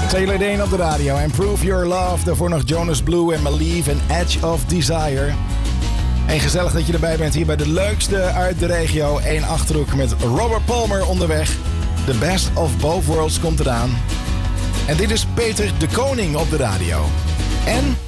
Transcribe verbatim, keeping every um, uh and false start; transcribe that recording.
Taylor Dane op de radio en Prove Your Love. Daarvoor nog Jonas Blue en Believe en Edge of Desire. En gezellig dat je erbij bent hier bij de leukste uit de regio. Eén Achterhoek met Robert Palmer onderweg. The best of both worlds komt eraan. En dit is Peter de Koning op de radio. En